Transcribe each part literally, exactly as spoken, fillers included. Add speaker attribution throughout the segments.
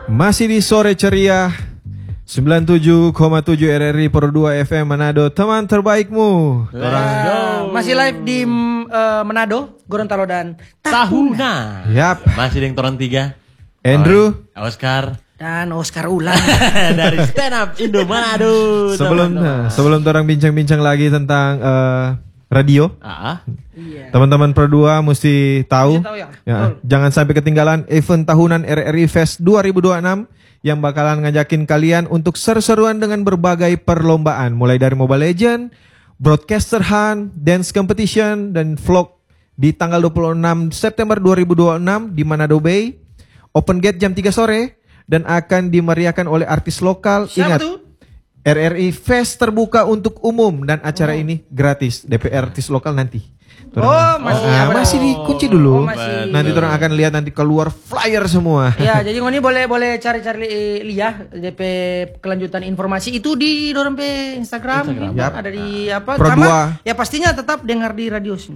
Speaker 1: Masih di sore ceria sembilan puluh tujuh koma tujuh R R I Pro dua F M Manado, teman terbaikmu.
Speaker 2: Let's Masih live di uh, Manado, Gorontalo dan
Speaker 3: Tahuna.
Speaker 1: Yap.
Speaker 3: Masih dengan Toran tiga.
Speaker 1: Andrew,
Speaker 3: Oscar
Speaker 2: dan Oscar Ulang
Speaker 3: dari Stand Up Indo Manado.
Speaker 1: Sebelum uh, sebelum orang bincang-bincang lagi tentang uh, radio.
Speaker 3: Ah.
Speaker 2: Iya.
Speaker 1: Teman-teman Pro dua mesti tahu,
Speaker 2: mesti tahu ya.
Speaker 1: ya, jangan sampai ketinggalan event tahunan R R I Fest dua ribu dua puluh enam yang bakalan ngajakin kalian untuk seru-seruan dengan berbagai perlombaan, mulai dari Mobile Legends, Broadcaster Hunt, Dance Competition, dan vlog di tanggal dua puluh enam September dua ribu dua puluh enam di Manado Bay. Open gate jam tiga sore dan akan dimeriahkan oleh artis lokal.
Speaker 2: Siapa
Speaker 1: Ingat,
Speaker 2: tuh?
Speaker 1: R R I Fest terbuka untuk umum dan acara oh. ini gratis. D P R artis lokal nanti. Turang,
Speaker 2: oh masih
Speaker 1: ah, masih dikunci dulu.
Speaker 2: Oh, masih.
Speaker 1: Nanti orang akan lihat nanti keluar flyer semua.
Speaker 2: Ya, jadi ngoni boleh boleh cari-cari lihat D P kelanjutan informasi itu di dorong pe Instagram, Instagram.
Speaker 1: Yap.
Speaker 2: Ada di apa?
Speaker 1: Pro
Speaker 2: sama
Speaker 1: dua.
Speaker 2: Ya pastinya tetap dengar di radio sini.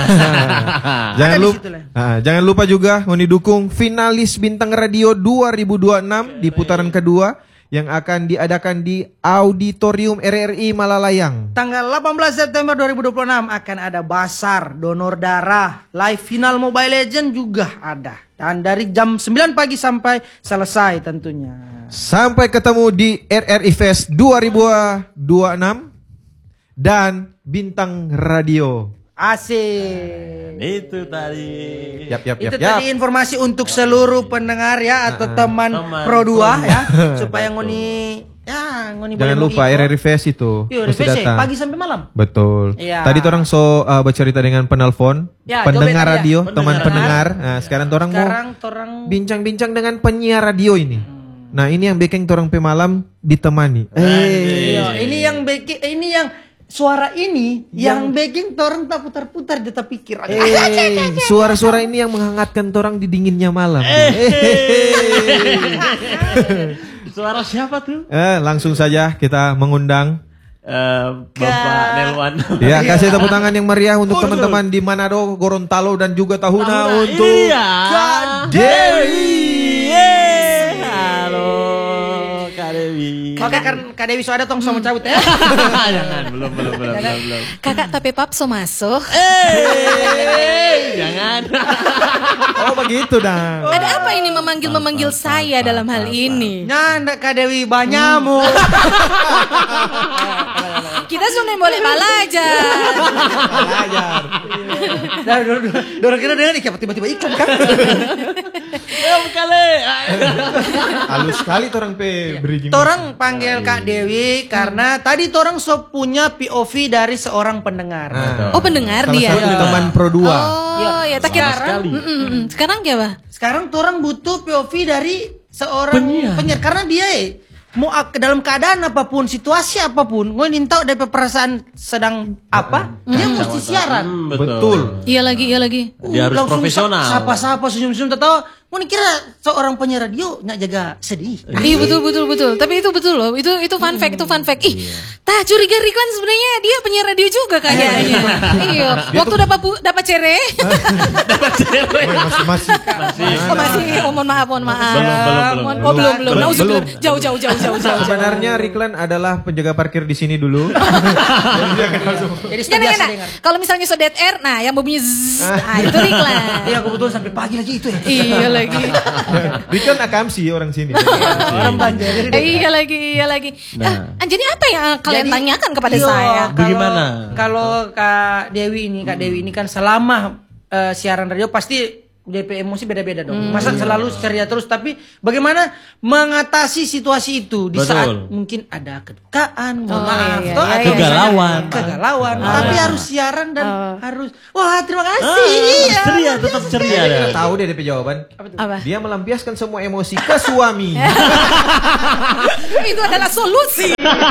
Speaker 1: jangan lupa nah, jangan lupa juga ngoni dukung finalis Bintang Radio dua ribu dua puluh enam di putaran kedua yang akan diadakan di Auditorium R R I Malalayang.
Speaker 2: Tanggal delapan belas September dua ribu dua puluh enam akan ada basar donor darah, live final Mobile Legends juga ada. Dan dari jam sembilan pagi sampai selesai tentunya.
Speaker 1: Sampai ketemu di R R I Fest dua ribu dua puluh enam dan Bintang Radio.
Speaker 2: Asik.
Speaker 3: Itu tadi.
Speaker 1: Yap, yap,
Speaker 2: Itu
Speaker 1: yap, yap.
Speaker 2: tadi informasi untuk seluruh pendengar ya atau uh, teman, teman Pro dua ya supaya ngoni ya ngoni
Speaker 1: jangan lupa R R I Fest itu.
Speaker 2: Yo, mesti datang. Pagi sampai malam.
Speaker 1: Betul.
Speaker 2: Ya.
Speaker 1: Tadi orang so uh, bercerita dengan penelpon,
Speaker 2: ya,
Speaker 1: pendengar radio,
Speaker 2: ya.
Speaker 1: teman pendengar. Nah,
Speaker 2: ya.
Speaker 1: sekarang orang mau
Speaker 2: torang...
Speaker 1: bincang-bincang dengan penyiar radio ini. Hmm. Nah, ini yang bikin orang pe malam ditemani.
Speaker 2: Eh, iya, ini yang bikin ini yang suara ini yang, yang bikin orang tak putar-putar di tak pikir.
Speaker 1: Eh, suara-suara ini yang menghangatkan orang di dinginnya malam.
Speaker 3: Eh. Suara siapa tuh?
Speaker 1: Eh, langsung saja kita mengundang
Speaker 3: uh, Bapak Nelwan.
Speaker 1: Ya, kasih tepuk tangan yang meriah untuk teman-teman di Manado, Gorontalo dan juga Tahuna, Tahuna untuk
Speaker 3: iya.
Speaker 1: Kak Dewi.
Speaker 3: Halo Kak Dewi.
Speaker 2: Oke, kan Kak Dewi so ada tong sama cabut ya.
Speaker 3: Jangan, belum belum belum belum belum.
Speaker 4: Kakak tapi pap so masuk.
Speaker 3: Eh, jangan.
Speaker 1: Oh begitu dah.
Speaker 4: Oh. Ada apa ini memanggil-memanggil saya dalam hal ini?
Speaker 2: Nyanda Kak Dewi banyamu.
Speaker 4: Kita sudah boleh belajar.
Speaker 1: Belajar.
Speaker 2: Dah, dorong kira dengan ikan tiba-tiba iklan kan.
Speaker 3: Ya kali.
Speaker 1: Halus sekali orang pe bridging.
Speaker 2: Torang panggil Kak Dewi karena tadi torang so punya P O V dari seorang pendengar.
Speaker 1: Nah,
Speaker 4: oh pendengar
Speaker 1: salah
Speaker 4: dia.
Speaker 1: Salah satu teman Pro dua.
Speaker 4: Oh ya, tak kira.
Speaker 2: Sekarang,
Speaker 4: mm, mm, mm. Sekarang apa?
Speaker 2: Sekarang torang butuh P O V dari seorang penyiar, penyiar karena dia eh, mau ke dalam keadaan apapun, situasi apapun, gue minta dari perasaan sedang apa, hmm. dia mesti siaran.
Speaker 3: Hmm,
Speaker 1: betul. betul.
Speaker 4: Iya lagi, iya lagi.
Speaker 3: Dia harus profesional.
Speaker 2: Sapa-sapa, senyum-senyum, tertawa. Mau kira seorang penyiar radio nggak jaga sedih.
Speaker 4: Iya betul betul betul. Tapi itu betul loh. Itu itu fun fact, itu fun fact. Ih, tah curiga Riklan sebenarnya dia penyiar radio juga kayaknya. Iya. Waktu dapat dapat cere.
Speaker 3: Dapat cere.
Speaker 1: Masih masih.
Speaker 3: Masih.
Speaker 4: Oh masih. Oh mohon maaf, mohon maaf.
Speaker 3: Belum belum belum.
Speaker 4: Oh belum belum. Nah,
Speaker 1: belum.
Speaker 4: Jauh jauh jauh jauh jauh.
Speaker 1: Sebenarnya Riklan adalah penjaga parkir di sini dulu.
Speaker 2: Jadi
Speaker 4: ya, nah, nah, nah. Kalau misalnya so dead air, nah yang bunyi zzz, nah itu Riklan.
Speaker 2: Iya kebetulan sampai pagi lagi itu ya.
Speaker 4: Iya lagi.
Speaker 1: Riklan akamsi orang sini.
Speaker 2: Orang Banjar.
Speaker 4: Eh, iya lagi, iya lagi.
Speaker 3: Nah.
Speaker 4: Ah, jadi apa yang kalian
Speaker 2: Jadi,
Speaker 4: tanyakan kepada
Speaker 2: iyo,
Speaker 4: saya?
Speaker 2: Kalau,
Speaker 3: Bagaimana?
Speaker 2: Kalau Kak Dewi ini, Kak Dewi ini kan selama uh, siaran radio pasti D P emosi beda-beda dong. Hmm. Masa selalu ceria terus, tapi bagaimana mengatasi situasi itu di
Speaker 3: Betul.
Speaker 2: saat mungkin ada kedukaan, mohon
Speaker 4: Oh,
Speaker 2: maaf,
Speaker 4: iya,
Speaker 2: toh
Speaker 4: iya,
Speaker 2: ada
Speaker 4: iya,
Speaker 3: kegalauan,
Speaker 2: kegalauan,
Speaker 4: Ah.
Speaker 2: tapi harus siaran dan
Speaker 4: Oh.
Speaker 2: harus wah terima kasih.
Speaker 3: Ah,
Speaker 2: Iya.
Speaker 3: ceria, tetap ceria.
Speaker 1: Kita tahu deh D P jawaban.
Speaker 4: Apa?
Speaker 1: Dia melampiaskan semua emosi ke suami.
Speaker 4: Itu adalah solusi.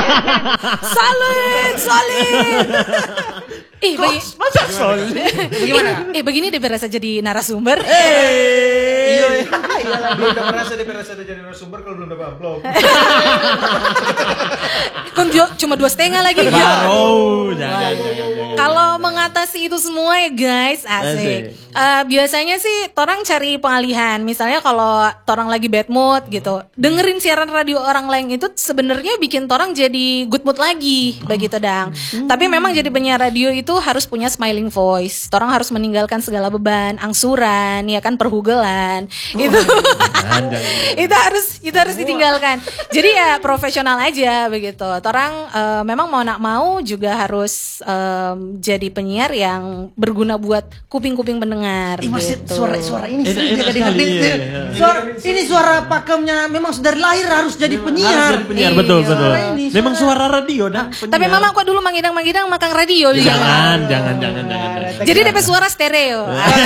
Speaker 4: Solid, solid. Eh, bagi,
Speaker 3: Masa solid?
Speaker 2: Bagaimana?
Speaker 4: eh, begini dia berasa jadi narasumber.
Speaker 1: Iya, belum udah merasa D P rasa jadi narasumber kalau belum dapat amplop.
Speaker 4: Kan dia cuma dua setengah lagi.
Speaker 3: Baru, jangan, jangan, jangan.
Speaker 4: kalau mengatasi itu semua ya guys, asik. Uh, biasanya sih torang cari pengalihan. Misalnya kalau torang lagi bad mood gitu, dengerin siaran radio orang lain itu sebenarnya bikin torang jadi good mood lagi, begitu dang. Tapi memang jadi penyiar radio itu harus punya smiling voice. Torang harus meninggalkan segala beban, angsuran, ya kan perhugelan. Itu itu harus itu harus ditinggalkan. Jadi ya profesional aja begitu. Torang uh, memang mau nak mau juga harus um, jadi penyiar yang berguna buat kuping-kuping pendengar.
Speaker 2: Ih, maksud
Speaker 4: gitu.
Speaker 2: suara-suara ini
Speaker 3: Enak-
Speaker 2: sih
Speaker 3: enak
Speaker 2: jaga di
Speaker 3: sekali,
Speaker 2: hati.
Speaker 3: iya, iya.
Speaker 2: Suara ini suara pakemnya memang dari lahir harus jadi penyiar.
Speaker 3: Harus jadi penyiar,
Speaker 4: Iya.
Speaker 3: betul betul.
Speaker 2: Suara ini,
Speaker 3: Memang
Speaker 2: suara-
Speaker 3: suara radio dan
Speaker 4: Tapi mama kok dulu mangidang-mangidang makan radio juga.
Speaker 3: jangan, jangan, jangan, jangan. jangan.
Speaker 4: Jadi D P suara stereo.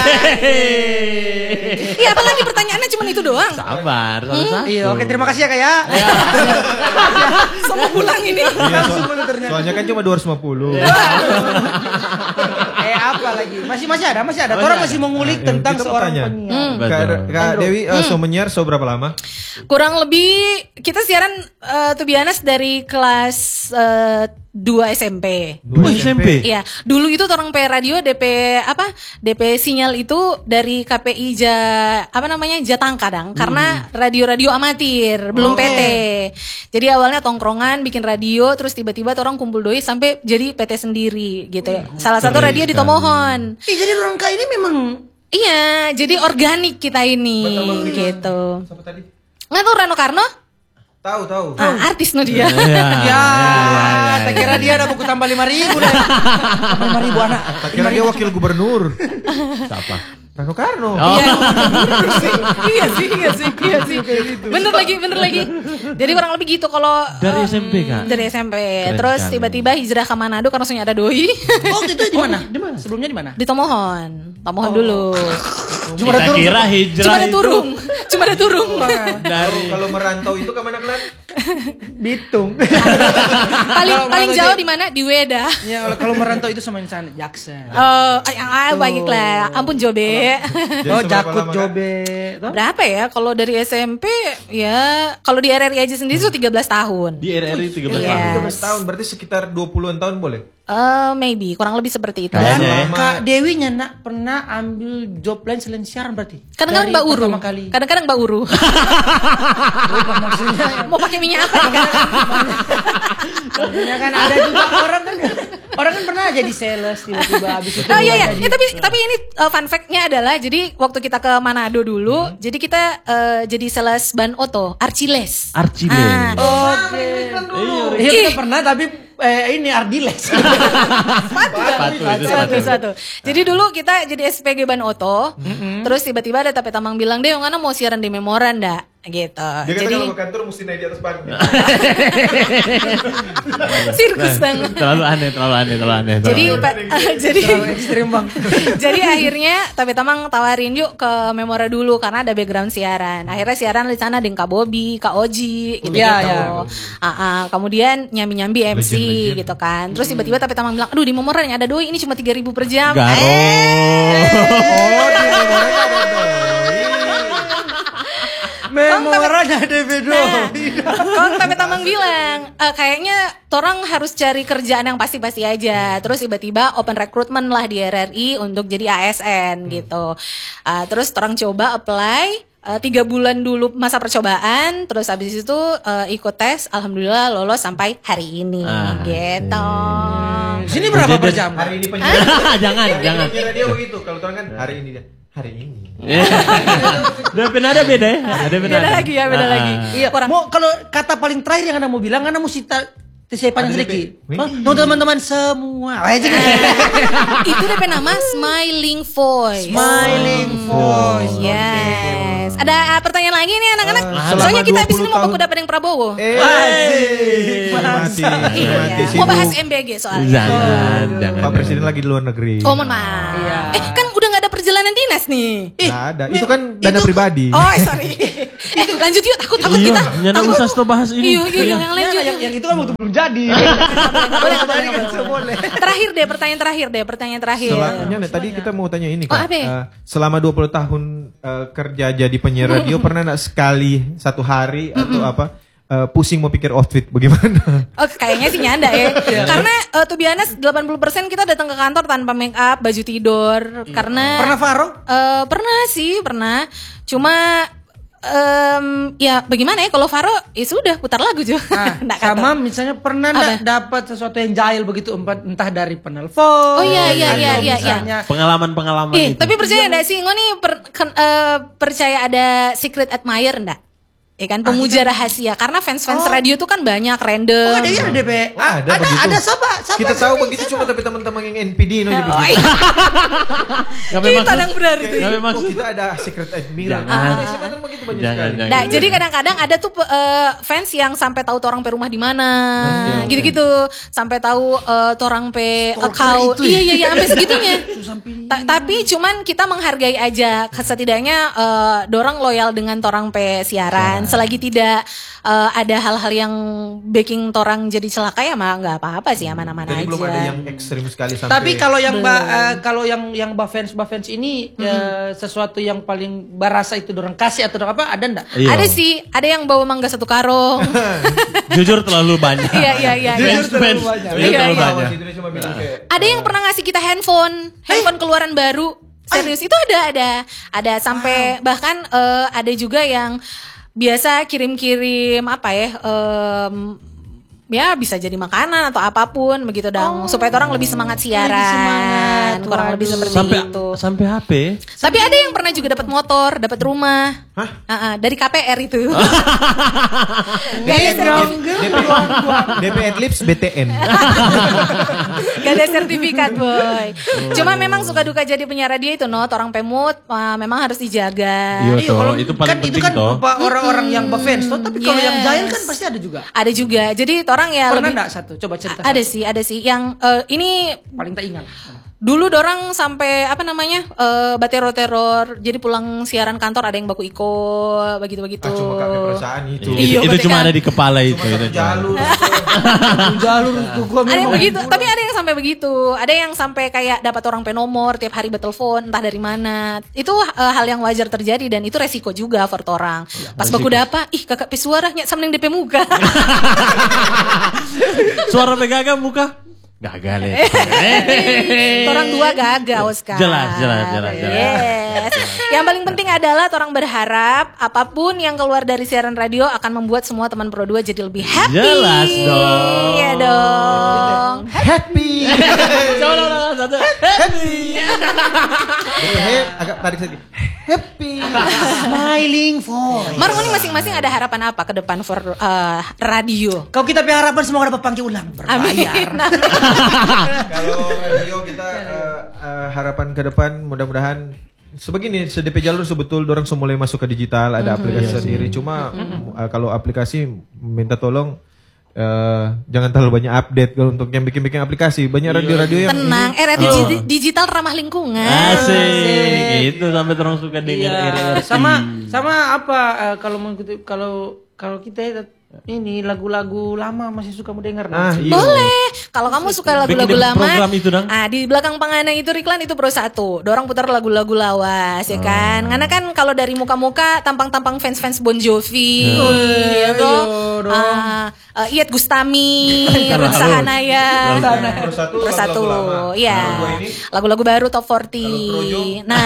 Speaker 4: Iya, apalagi pertanyaannya cuma itu doang.
Speaker 3: Sabar, salah satu.
Speaker 2: Iya, oke terima kasih ya Kak ya.
Speaker 4: Sama pulang ini.
Speaker 1: Iya, so- soalnya kan cuma dua ratus lima puluh.
Speaker 2: eh apa lagi? Masih masih ada, masih ada. Orang masih mengulik
Speaker 1: Nah,
Speaker 2: tentang
Speaker 1: kita
Speaker 2: seorang
Speaker 1: bertanya.
Speaker 2: penyiar.
Speaker 4: Hmm.
Speaker 1: Kak,
Speaker 3: Betul.
Speaker 1: Kak Dewi, uh, so menyiar so berapa lama?
Speaker 4: Kurang lebih kita siaran uh, to be honest dari kelas uh, dua S M P.
Speaker 3: Oh, S M P.
Speaker 4: Iya, dulu itu orang P Radio D P apa? D P sinyal itu dari K P I Ja apa namanya? Jatangka dang. Karena radio-radio amatir, belum P T. Jadi awalnya tongkrongan bikin radio terus tiba-tiba orang kumpul doi sampai jadi P T sendiri gitu ya. Salah satu radio di Tomohon.
Speaker 2: Ih, jadi orang Kak ini memang
Speaker 4: Iya, jadi organik kita ini gitu.
Speaker 1: Siapa tadi?
Speaker 4: Nggak tahu Rano Karno?
Speaker 1: Tahu, tahu.
Speaker 4: Ah, artis no dia.
Speaker 2: ya, tak kira dia ada buku tambah lima ribu deh. Tambah lima ribu anak.
Speaker 1: Tak kira dia wakil gubernur.
Speaker 3: Siapa?
Speaker 1: Rano Karno.
Speaker 3: Oh.
Speaker 4: Iya, iya sih, iya sih, iya sih. Bener lagi, bener lagi. Jadi kurang lebih gitu kalau
Speaker 3: Dari
Speaker 4: em,
Speaker 3: S M P, Kak?
Speaker 4: Dari S M P.
Speaker 3: Keren
Speaker 4: Terus
Speaker 3: sekali.
Speaker 4: tiba-tiba hijrah ke Manado karena langsung ada doi.
Speaker 2: Oh, itu di mana? Di mana? Sebelumnya di mana?
Speaker 4: Di Tomohon. Tomohon dulu.
Speaker 2: Cuma
Speaker 3: Kita kira hijrah
Speaker 4: Cuma ada
Speaker 3: itu
Speaker 4: turung. Cuma ada turung.
Speaker 3: dari
Speaker 1: Kalau merantau itu ke mana kelan?
Speaker 2: Bitung.
Speaker 4: paling
Speaker 2: Kalau
Speaker 4: paling
Speaker 2: merantau
Speaker 4: jauh
Speaker 2: jadi-
Speaker 4: di mana? Di Weda.
Speaker 2: Ya, kalau- kalau merantau itu sama insan jaksa.
Speaker 4: Oh, ah, ah, baiklah. Ampun Jobe.
Speaker 1: Jadi
Speaker 2: Oh,
Speaker 1: seberapa
Speaker 2: jakut
Speaker 1: lama, Kak?
Speaker 2: jobe. Toh?
Speaker 4: Berapa ya? Kalau dari S M P ya kalau di R R I aja sendiri tuh tiga belas tahun.
Speaker 3: di R R I tiga belas
Speaker 4: Iya.
Speaker 3: tahun.
Speaker 1: tiga belas tahun, berarti sekitar dua puluhan tahun boleh?
Speaker 4: Eh, maybe kurang lebih seperti itu.
Speaker 3: Kayaknya ya.
Speaker 2: Dan Kak Dewi nak pernah ambil job lain selain siaran berarti?
Speaker 4: Kadang-kadang
Speaker 2: Dari
Speaker 4: Mbak Uru.
Speaker 2: pertama kali.
Speaker 4: Kadang-kadang Mbak Uru. Mau pakai minyak apa ya? Kak?
Speaker 2: Ya kan ada juga orang kan orang kan pernah jadi sales tiba-tiba habis itu.
Speaker 4: Oh iya iya,
Speaker 2: jadi-
Speaker 4: ya, tapi tapi ini uh, fun fact-nya adalah jadi waktu kita ke Manado dulu, jadi kita uh, jadi sales ban oto, Archiles.
Speaker 3: Archiles.
Speaker 4: Ah,
Speaker 2: Oke. Iya kita pernah tapi eh, ini Ardiles.
Speaker 3: Sepatu itu
Speaker 4: satu
Speaker 3: sepatu.
Speaker 4: satu. Jadi dulu kita jadi S P G ban oto, terus tiba-tiba ada Tapi Tamang bilang deh, ngana mau siaran di Memoran ndak? Gitu.
Speaker 1: Dia kata
Speaker 4: Jadi
Speaker 1: kalau ke kantor mesti naik di atas panggung.
Speaker 4: sirkus banget.
Speaker 3: Terlalu aneh, terlalu aneh, terlalu aneh.
Speaker 4: Jadi
Speaker 3: terlalu aneh.
Speaker 4: pa- jadi
Speaker 2: Ekstrim bang.
Speaker 4: jadi akhirnya Tapi Tamang tawarin yuk ke Memora dulu karena ada background siaran. Akhirnya siaran di sana dengan Kak Bobby, Kak Oji gitu.
Speaker 2: Iya,
Speaker 4: gitu.
Speaker 2: iya.
Speaker 4: Ah, ah. Kemudian nyambi-nyambi M C
Speaker 1: Legend, legend.
Speaker 4: gitu kan. Terus tiba-tiba Tapi Tamang bilang, "Aduh, di Memora yang ada doi ini cuma tiga ribu per jam."
Speaker 3: Garo.
Speaker 4: Eh,
Speaker 2: Oh di memoranya ada doi. Memoranya ada
Speaker 4: Nah,
Speaker 2: doi.
Speaker 4: kalau Tapi Tamang bilang, "Eh, kayaknya torang harus cari kerjaan yang pasti-pasti aja." Terus tiba-tiba open recruitment lah di R R I untuk jadi A S N gitu. Ah, terus torang coba apply. eh, tiga bulan dulu masa percobaan, terus habis itu eh, ikut tes, alhamdulillah lolos sampai hari ini,
Speaker 3: Ah,
Speaker 4: gitu.
Speaker 2: Sini berapa per jam?
Speaker 1: Hari ini penyiar.
Speaker 3: Jangan, jangan.
Speaker 1: Penyiar dia begitu. Kalau orang kan hari ini dia. Hari ini.
Speaker 3: Udah pernah ada beda ya? Ada beda.
Speaker 4: Beda lagi ya, beda
Speaker 3: Ah,
Speaker 4: lagi.
Speaker 3: ah.
Speaker 2: Iya,
Speaker 4: Kurang.
Speaker 2: mau kalau kata paling terakhir yang anda mau bilang, anda mesti ta- saya panjang
Speaker 1: Ada D P.
Speaker 2: sedikit. Oh, teman-teman semua. Oh, ya, jangan.
Speaker 4: Itu D P nama Smiling Voice.
Speaker 2: Smiling voice.
Speaker 4: Yes. Ada uh, pertanyaan lagi nih anak-anak.
Speaker 1: Uh,
Speaker 4: Soalnya
Speaker 1: selama
Speaker 4: kita habis
Speaker 1: dua puluh
Speaker 4: ini mau baku
Speaker 1: tahun.
Speaker 4: dapat yang Prabowo.
Speaker 1: Eh,
Speaker 2: Asik.
Speaker 1: mati,
Speaker 4: Iya.
Speaker 1: mati
Speaker 4: Mau bahas
Speaker 1: sibuk.
Speaker 4: M B G soalnya.
Speaker 3: Jangan, jangan.
Speaker 1: Pak Presiden lagi di luar negeri.
Speaker 4: Oh, mohon maaf.
Speaker 2: Iya.
Speaker 4: Eh, kan udah gak ada perjalanan dinas nih.
Speaker 1: Nggak ada. Itu kan dana
Speaker 2: itu-
Speaker 1: pribadi.
Speaker 4: Oh, sorry. eh, lanjut yuk, takut takut
Speaker 3: Iya,
Speaker 4: kita.
Speaker 3: nyana
Speaker 4: Takut.
Speaker 3: usah stop bahas ini.
Speaker 4: Iya, iya, yang
Speaker 2: Yang,
Speaker 4: lanjut.
Speaker 2: yang, yang itu kan waktu belum jadi.
Speaker 4: Boleh, boleh,
Speaker 2: Kan
Speaker 4: boleh.
Speaker 2: boleh.
Speaker 4: Terakhir deh, pertanyaan terakhir deh, pertanyaan terakhir.
Speaker 1: Selamanya, nah, tadi kita mau tanya ini
Speaker 4: Oh,
Speaker 1: Kak.
Speaker 4: apa ya?
Speaker 1: Eh, selama dua puluh tahun eh, kerja jadi penyiar radio, pernah nggak sekali satu hari atau apa uh, pusing mau pikir outfit bagaimana?
Speaker 4: Oh, kayaknya sih nyanda ya. Karena uh, to be honest delapan puluh persen kita datang ke kantor tanpa make up, baju tidur. Karena
Speaker 2: Pernah Faro?
Speaker 4: Uh, pernah sih, pernah. Cuma um, ya bagaimana ya kalau Faro ya sudah putar lagu juga.
Speaker 2: Nah,
Speaker 4: Nggak
Speaker 2: sama
Speaker 4: kata.
Speaker 2: misalnya pernah
Speaker 4: Apa?
Speaker 2: nggak dapat sesuatu yang jahil begitu empat- entah dari penelpon.
Speaker 4: Oh, iya, iya,
Speaker 2: atau
Speaker 4: iya, iya,
Speaker 2: misalnya
Speaker 3: Pengalaman-pengalaman
Speaker 4: Eh,
Speaker 3: itu.
Speaker 4: tapi percaya enggak sih, Ngo nih per, ken- eh, percaya ada secret admirer enggak? Ya kan, pemuja rahasia. Karena fans-fans
Speaker 2: Oh.
Speaker 4: radio tuh kan banyak, random.
Speaker 2: Oh, ada ya D P.
Speaker 1: Oh,
Speaker 2: Ah,
Speaker 1: ada
Speaker 2: ada
Speaker 1: begitu.
Speaker 2: ada siapa? Siapa?
Speaker 1: Kita tahu
Speaker 2: siapa?
Speaker 1: begitu
Speaker 2: Siapa?
Speaker 1: cuma tapi teman-teman yang N P D no jadi
Speaker 4: Oh,
Speaker 1: begitu.
Speaker 4: iya.
Speaker 3: Gak
Speaker 4: Kita yang berarti.
Speaker 3: Gak
Speaker 1: Oh,
Speaker 3: maksud.
Speaker 1: kita ada secret admirer.
Speaker 3: Jangan.
Speaker 1: Ah, siapa tahu begitu banyak
Speaker 3: Jangan,
Speaker 1: sekali.
Speaker 3: jangan.
Speaker 4: Nah, jadi kadang-kadang ada tuh eh, fans yang sampai tahu torang pe rumah di mana, gitu-gitu, sampai tahu eh, torang pe account.
Speaker 2: itu ya?
Speaker 4: Iya iya iya, sampai segitunya.
Speaker 2: sampai
Speaker 4: Ta- tapi cuman kita menghargai aja, setidaknya eh, dorang loyal dengan torang pe siaran. Selagi tidak eh, ada hal-hal yang baking torang jadi celaka ya mah nggak apa-apa sih, aman-aman
Speaker 1: Jadi
Speaker 4: aja.
Speaker 1: belum ada yang ekstrim sekali sampai.
Speaker 2: Tapi kalau yang ba, eh, kalau yang yang bafans bafans ini eh, sesuatu yang paling barasa itu dorang kasih atau dorang apa ada ndak?
Speaker 3: Iya.
Speaker 4: Ada sih, ada yang bawa mangga satu karung.
Speaker 3: Jujur terlalu banyak.
Speaker 4: Iya iya iya. iya.
Speaker 3: Fans, fans.
Speaker 2: banyak.
Speaker 3: Jujur
Speaker 4: Iya,
Speaker 3: terlalu
Speaker 4: iya.
Speaker 3: banyak.
Speaker 1: Itu dia cuma bilang kayak
Speaker 4: Ada yang pernah ngasih kita handphone, handphone keluaran baru. Serius itu ada ada ada sampai bahkan eh, ada juga yang biasa kirim-kirim apa ya? em, ya bisa jadi makanan atau apapun begitu dong, supaya orang lebih semangat siaran,
Speaker 2: Lebih semangat,
Speaker 4: kurang lebih
Speaker 2: waduh.
Speaker 4: seperti
Speaker 3: Sampai
Speaker 4: itu.
Speaker 3: sampai H P.
Speaker 4: Tapi ada yang pernah juga dapat motor, dapat rumah.
Speaker 1: Hah?
Speaker 4: Ah, ah, dari K P R itu.
Speaker 1: D P Adlibs B T N.
Speaker 4: Gak ada sertifikat boy. Cuma memang suka duka jadi penyiar radio itu no, orang pemut uh, memang harus dijaga.
Speaker 3: Iya,
Speaker 2: Iya,
Speaker 3: toh,
Speaker 2: kalau
Speaker 3: itu paling
Speaker 2: kan itu
Speaker 3: penting
Speaker 2: kan
Speaker 3: toh.
Speaker 2: berupa orang-orang yang bafans toh, tapi kalau yang
Speaker 4: Yes.
Speaker 2: jahil kan pasti ada juga.
Speaker 4: Ada juga. Jadi orang ya
Speaker 2: Pernah
Speaker 4: lebih
Speaker 2: enggak satu? Coba cerita.
Speaker 4: ada
Speaker 2: satu.
Speaker 4: sih, ada sih yang eh, ini
Speaker 2: Paling tak ingat.
Speaker 4: dulu dorang sampai apa namanya eh batero-teror. Jadi pulang siaran kantor ada yang baku iko begitu-begitu.
Speaker 1: Ah, cuma kakek perasaan itu.
Speaker 3: Itu,
Speaker 4: Iya,
Speaker 3: itu
Speaker 4: berarti
Speaker 3: cuma
Speaker 4: kan.
Speaker 3: ada di kepala itu.
Speaker 1: Cuma
Speaker 3: itu
Speaker 1: satu
Speaker 3: cuma.
Speaker 1: jalur.
Speaker 2: Jalur tuh gua
Speaker 4: Ada yang
Speaker 2: memang-
Speaker 4: begitu, tapi ada yang sampai begitu. Ada yang sampai kayak dapat orang pe nomor tiap hari bertelepon entah dari mana. Itu eh, hal yang wajar terjadi dan itu resiko juga for orang. Pas baku dapa, ih kakak pe suaranya sama yang D P muka.
Speaker 3: Suara pegaga muka. Gagal ya.
Speaker 4: Orang dua gagal Oscar.
Speaker 3: Jelas, jelas, jelas, jelas.
Speaker 4: Yes. Yang paling penting adalah orang berharap apapun yang keluar dari siaran radio akan membuat semua teman Pro dua jadi lebih happy.
Speaker 3: Jelas dong.
Speaker 4: Iya dong.
Speaker 1: Happy.
Speaker 3: Coba coba, coba, satu.
Speaker 1: He- agak tarik sedikit. Happy.
Speaker 2: Smiling voice.
Speaker 4: Marung ini masing-masing ada harapan apa ke depan for uh, radio?
Speaker 2: Kalau kita punya harapan semoga dapat panggil ulang
Speaker 4: Amin.
Speaker 2: berbayar.
Speaker 1: Kalau radio kita eh, eh, harapan ke depan mudah-mudahan sebegini se D P jalur sebetul orang semua mulai masuk ke digital ada aplikasi sendiri cuma eh, kalau aplikasi minta tolong eh, jangan terlalu banyak update kalau untuk yang bikin-bikin aplikasi banyak radio-radio yang
Speaker 4: Tenang,
Speaker 1: ini-
Speaker 4: R R digi- digital ramah lingkungan.
Speaker 3: Asik. Itu sampai terus suka dengar
Speaker 2: Iya,
Speaker 3: R R T.
Speaker 2: sama sama apa eh, kalau mengikuti kalau kalau kita ini lagu-lagu lama masih suka mau dengar.
Speaker 1: ah
Speaker 2: nah.
Speaker 1: iya.
Speaker 4: Boleh. Kalau kamu suka lagu-lagu
Speaker 3: Bikin
Speaker 4: lama,
Speaker 3: program itu, Dang.
Speaker 4: ah di belakang pangana itu iklan itu Pro satu. Dorang putar lagu-lagu lawas ya
Speaker 3: Oh.
Speaker 4: kan. Karena kan kalau dari muka-muka tampang-tampang fans-fans Bon Jovi,
Speaker 3: Oh,
Speaker 4: ya
Speaker 2: iya,
Speaker 4: toh.
Speaker 2: iya, dong.
Speaker 4: Ah, eh, Iyeth Gustami, Ruth
Speaker 3: Lalu.
Speaker 4: Sahanaya.
Speaker 1: Pro satu
Speaker 4: Pro satu,
Speaker 1: lagu-lagu lama.
Speaker 4: iya.
Speaker 1: Kalau dua ini,
Speaker 4: Lagu-lagu baru top
Speaker 1: Kalau Projo?
Speaker 4: empat puluh. Nah,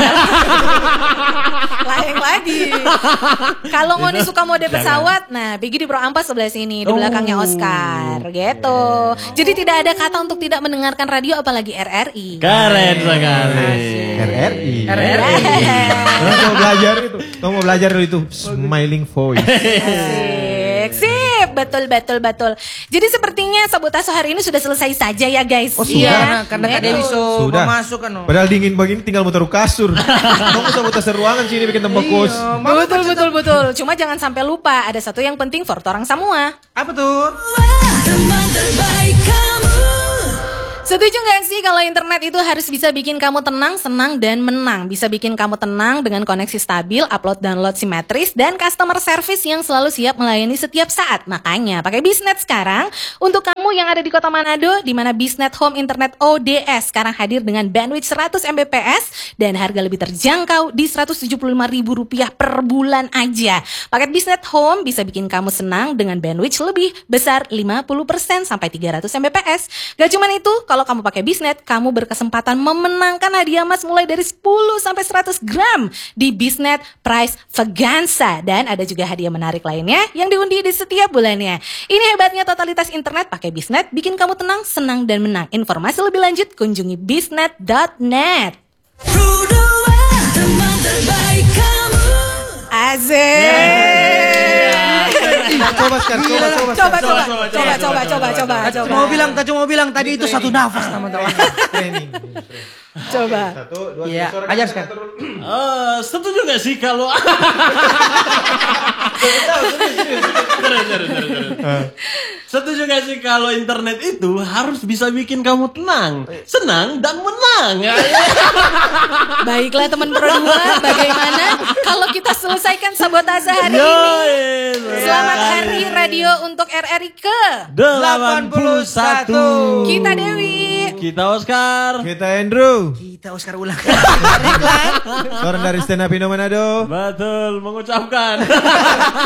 Speaker 4: lain lagi. Kalau ngoni suka mode pesawat, nah pergi di Pro Ampas sebelah sini, di belakangnya Oscar, gitu. Jadi tidak ada kata untuk tidak mendengarkan radio apalagi R R I.
Speaker 3: Keren sekali.
Speaker 1: R R I.
Speaker 2: R R I.
Speaker 1: Orang mau belajar itu. Kamu mau belajar itu smiling voice.
Speaker 4: Asik, sip, betul betul betul. Jadi sepertinya sabotase hari ini sudah selesai saja ya guys.
Speaker 1: Oh, sudah?
Speaker 4: Iya.
Speaker 2: Karena karena Kak Dewi so
Speaker 1: Sudah.
Speaker 2: mau masuk kan. oh.
Speaker 1: Padahal dingin begini tinggal muter kasur. Kamu bisa muter ruangan sini bikin tambah kos.
Speaker 2: Iya, Mama
Speaker 4: Betul betul betul. Cuma jangan sampai lupa ada satu yang penting for orang semua.
Speaker 2: apa tuh?
Speaker 5: Teman terbaik kamu.
Speaker 4: Setuju gak sih kalau internet itu harus bisa bikin kamu tenang, senang, dan menang? Bisa bikin kamu tenang dengan koneksi stabil, upload download simetris, dan customer service yang selalu siap melayani setiap saat. Makanya pakai Biznet sekarang. Untuk kamu yang ada di kota Manado, di mana Biznet Home Internet O D S sekarang hadir dengan bandwidth seratus megabit per second dan harga lebih terjangkau di seratus tujuh puluh lima ribu rupiah per bulan aja. Paket Biznet Home bisa bikin kamu senang dengan bandwidth lebih besar lima puluh persen sampai tiga ratus megabit per second. Gak cuman itu, kalau kamu pakai Biznet, kamu berkesempatan memenangkan hadiah emas mulai dari sepuluh sampai seratus gram di Biznet Prize Vaganza. Dan ada juga hadiah menarik lainnya yang diundi di setiap bulannya. Ini hebatnya totalitas internet pakai Biznet, bikin kamu tenang, senang, dan menang. Informasi lebih lanjut kunjungi biznet dot net. Asik.
Speaker 1: Coba sekarang, coba, coba,
Speaker 4: Coba, coba,
Speaker 3: coba,
Speaker 4: coba, coba, coba, coba, coba,
Speaker 2: Tak
Speaker 4: coba.
Speaker 2: cuma mau bilang, tak cuma mau bilang tadi itu satu nafas teman-teman.
Speaker 1: Training.
Speaker 4: Coba.
Speaker 1: Satu, dua,
Speaker 2: Iya,
Speaker 1: tiga. Suara
Speaker 2: ajar
Speaker 1: kita
Speaker 2: sekarang.
Speaker 1: turun.
Speaker 3: Eh, setuju gak sih kalau Terus, terus, terus, terus. Setuju gak sih kalau internet itu harus bisa bikin kamu tenang, senang, dan menang?
Speaker 4: Baiklah teman Pro dua, bagaimana kalau kita selesaikan sabotase hari ini?
Speaker 3: Yoi,
Speaker 4: Selamat hari radio untuk R R I ke
Speaker 3: delapan puluh satu.
Speaker 4: kita Dewi.
Speaker 3: Kita Oscar.
Speaker 1: Kita Andrew.
Speaker 2: Kita Oscar ulang.
Speaker 1: Seorang dari Stand Up Indo Manado.
Speaker 3: Betul mengucapkan